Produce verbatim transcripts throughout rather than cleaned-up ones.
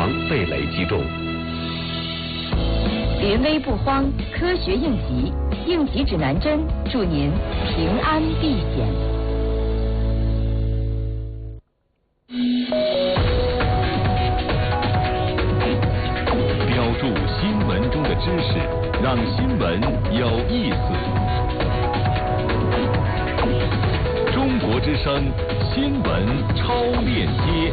防被雷击中。 临危不慌，科学应急，应急指南针祝您平安避险。 标注新闻中的知识，让新闻有意思。中国之声新闻超链接。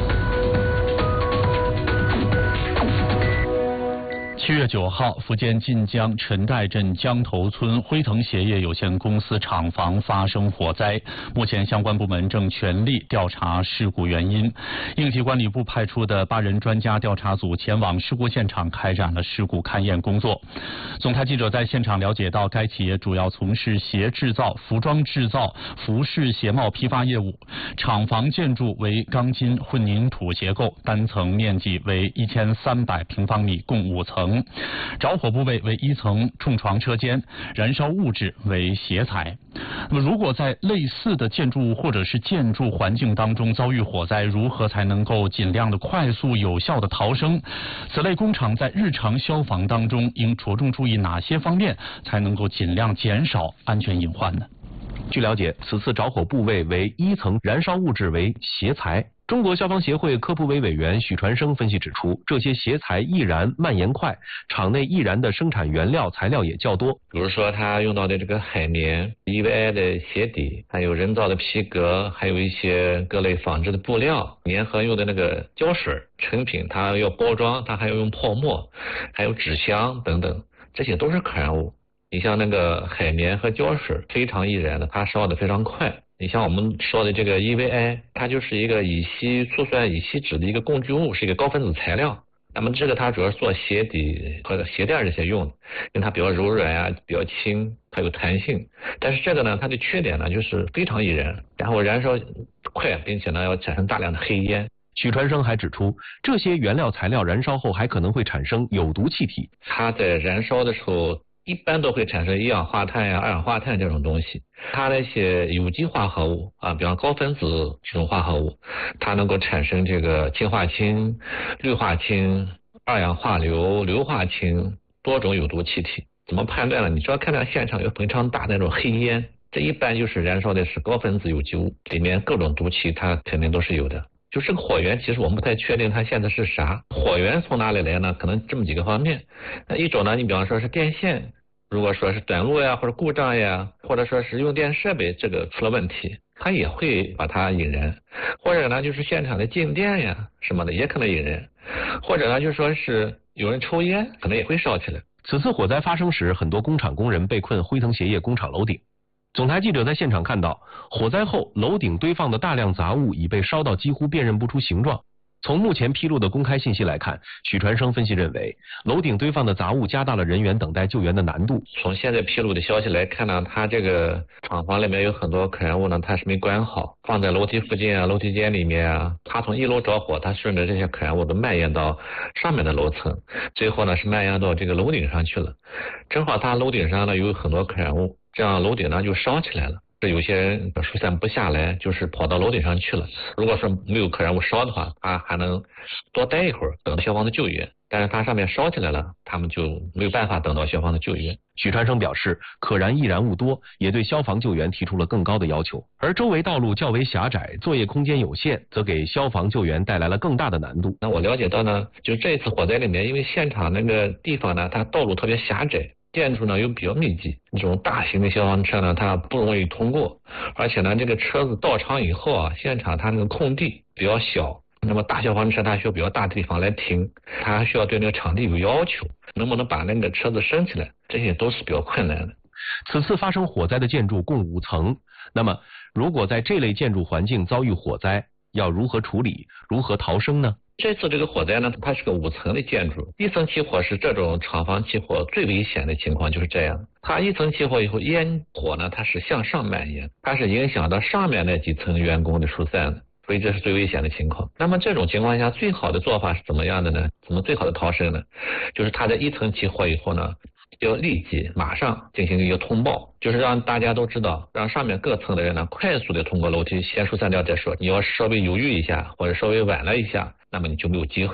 七月九号，福建晋江陈岱镇江头村辉腾鞋业有限公司厂房发生火灾，目前相关部门正全力调查事故原因。应急管理部派出的八人专家调查组前往事故现场开展了事故勘验工作。总台记者在现场了解到，该企业主要从事鞋制造、服装制造、服饰鞋帽批发业务。厂房建筑为钢筋混凝土结构，单层面积为一千三百平方米，共五层。着火部位为一层重床车间，燃烧物质为鞋材。那么，如果在类似的建筑物或者是建筑环境当中遭遇火灾，如何才能够尽量的快速有效的逃生？此类工厂在日常消防当中应着重注意哪些方面，才能够尽量减少安全隐患呢？ 据了解，此次着火部位为一层，燃烧物质为鞋材。中国消防协会科普委委员许传生分析指出，这些鞋材易燃蔓延快，厂内易燃的生产原料材料也较多， 比如说它用到的这个海绵、E V I 的鞋底，还有人造的皮革，还有一些各类纺织的布料，粘合用的那个胶水成品，它要包装，它还要用泡沫，还有纸箱等等，这些都是可燃物。你像那个海绵和胶水非常易燃的，它烧得非常快。你像我们说的这个 E V I， 它就是一个乙烯醋酸乙烯酯的一个工具物，是一个高分子材料。那么这个它主要是做鞋底和鞋垫这些用的，因为它比较柔软啊，比较轻，它有弹性。但是这个呢，它的缺点呢就是非常易燃，然后燃烧快，并且呢要产生大量的黑烟。 许传生还指出，这些原料材料燃烧后还可能会产生有毒气体。 它在燃烧的时候一般都会产生一氧化碳呀、二氧化碳这种东西。它那些有机化合物啊，比方高分子这种化合物，它能够产生这个氢化氢、氯化氢、二氧化硫、硫化氢多种有毒气体。怎么判断呢？你只要看到现场有非常大的那种黑烟，这一般就是燃烧的是高分子有机物，里面各种毒气它肯定都是有的。就这个火源，其实我们不太确定它现在是啥。火源从哪里来呢？可能这么几个方面。那一种呢，你比方说是电线，如果说是短路呀，或者故障呀，或者说是用电设备这个出了问题，它也会把它引燃。或者呢，就是现场的静电呀什么的也可能引燃。或者呢，就说是有人抽烟，可能也会烧起来。 此次火灾发生时，很多工厂工人被困辉腾鞋业工厂楼顶。总台记者在现场看到，火灾后楼顶堆放的大量杂物已被烧到几乎辨认不出形状。从目前披露的公开信息来看，许传生分析认为，楼顶堆放的杂物加大了人员等待救援的难度。 从现在披露的消息来看呢，它这个厂房里面有很多可燃物呢，它是没管好，放在楼梯附近啊、楼梯间里面啊。它从一楼着火，它顺着这些可燃物都蔓延到上面的楼层，最后呢是蔓延到这个楼顶上去了。正好它楼顶上呢有很多可燃物，这样楼顶呢就烧起来了。有些人疏散不下来，就是跑到楼顶上去了。如果说没有可燃物烧的话，他还能多待一会儿，等到消防的救援。但是它上面烧起来了，他们就没有办法等到消防的救援。 许传生表示，可燃易燃物多，也对消防救援提出了更高的要求。而周围道路较为狭窄，作业空间有限，则给消防救援带来了更大的难度。 那我了解到呢，就这次火灾里面，因为现场那个地方呢，它道路特别狭窄。建筑呢又比较密集，这种大型的消防车呢，它不容易通过，而且呢，这个车子到场以后啊，现场它那个空地比较小，那么大消防车它需要比较大的地方来停，它还需要对那个场地有要求，能不能把那个车子升起来，这些都是比较困难的。 此次发生火灾的建筑共五层，那么如果在这类建筑环境遭遇火灾，要如何处理，如何逃生呢？ 这次这个火灾呢，它是个五层的建筑，一层起火是这种厂房起火最危险的情况，就是这样。它一层起火以后，烟火呢它是向上蔓延，它是影响到上面那几层员工的疏散的，所以这是最危险的情况。那么这种情况下，最好的做法是怎么样的呢？怎么最好的逃生呢？就是它在一层起火以后呢，要立即马上进行一个通报，就是让大家都知道，让上面各层的人呢快速的通过楼梯先疏散掉再说。你要稍微犹豫一下或者稍微晚了一下，那么你就没有机会了。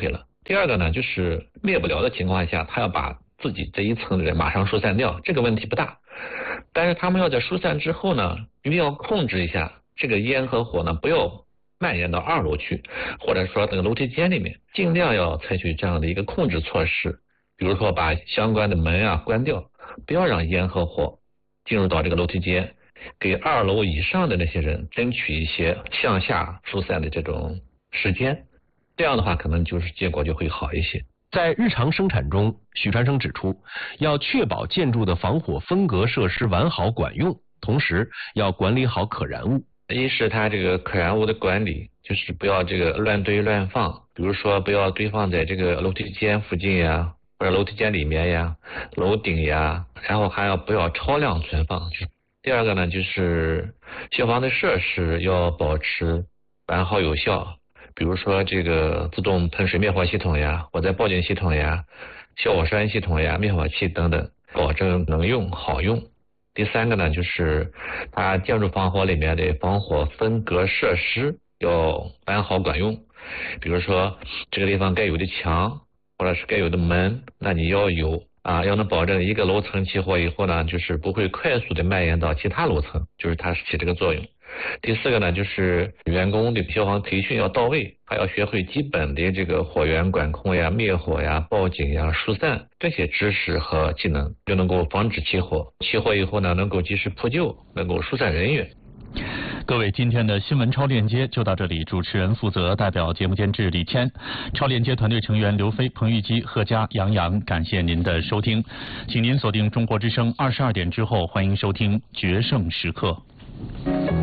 第二个呢，就是灭不了的情况下，他要把自己这一层的人马上疏散掉，这个问题不大。但是他们要在疏散之后呢，一定要控制一下这个烟和火呢，不要蔓延到二楼去，或者说这个楼梯间里面，尽量要采取这样的一个控制措施，比如说把相关的门啊关掉，不要让烟和火进入到这个楼梯间，给二楼以上的那些人争取一些向下疏散的这种时间，这样的话可能就是结果就会好一些。 在日常生产中，许传生指出，要确保建筑的防火分隔设施完好管用，同时要管理好可燃物。 一是它这个可燃物的管理，就是不要这个乱堆乱放，比如说不要堆放在这个楼梯间附近呀，或者楼梯间里面呀、楼顶呀，然后还要不要超量存放。第二个呢，就是消防的设施要保持完好有效，比如说这个自动喷水灭火系统呀、火灾报警系统呀、消火栓系统呀、灭火器等等，保证能用好用。第三个呢，就是它建筑防火里面的防火分隔设施要完好管用，比如说这个地方该有的墙或者是该有的门，那你要有啊，要能保证一个楼层起火以后呢，就是不会快速的蔓延到其他楼层，就是它是起这个作用。第四个呢，就是员工的消防培训要到位，还要学会基本的这个火源管控呀、灭火呀、报警呀、疏散这些知识和技能，就能够防止起火。起火以后呢，能够及时扑救，能够疏散人员。 各位，今天的新闻超链接就到这里，主持人负责，代表节目监制李谦，超链接团队成员刘飞、彭玉基、贺佳、杨洋，感谢您的收听，请您锁定中国之声二十二点之后，欢迎收听决胜时刻。